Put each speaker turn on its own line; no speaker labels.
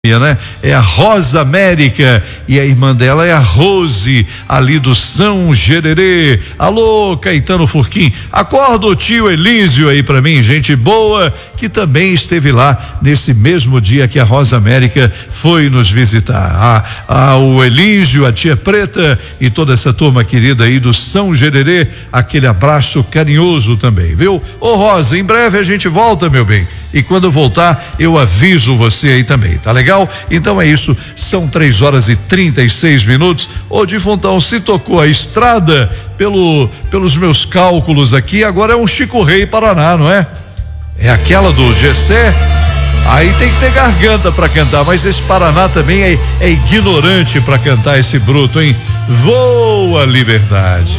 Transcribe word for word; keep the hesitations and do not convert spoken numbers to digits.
Né? É a Rosa América e a irmã dela é a Rose, ali do São Gererê. Alô, Caetano Furquim, acorda o tio Elísio aí pra mim, gente boa, que também esteve lá nesse mesmo dia que a Rosa América foi nos visitar. Ah, ah, o Elísio, a tia Preta e toda essa turma querida aí do São Gererê, aquele abraço carinhoso também, viu? Ô Rosa, em breve a gente volta, meu bem, e quando voltar eu aviso você aí também, tá legal? Então é isso, são três horas e trinta e seis minutos. Ô Difuntão, se tocou a estrada pelo, pelos meus cálculos aqui, agora é um Chico Rei Paraná, não é? É aquela do G C? Aí tem que ter garganta pra cantar, mas esse Paraná também é, é ignorante pra cantar esse bruto, hein? Voa Liberdade.